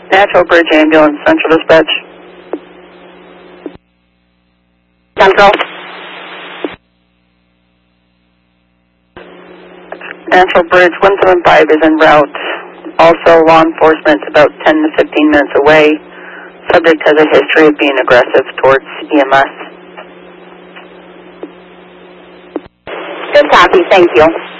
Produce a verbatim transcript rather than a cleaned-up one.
Natural Bridge Ambulance, Central Dispatch. Central. Natural Bridge one seven five is en route. Also, law enforcement about ten to fifteen minutes away. Subject has a history of being aggressive towards E M S. Good copy, thank you.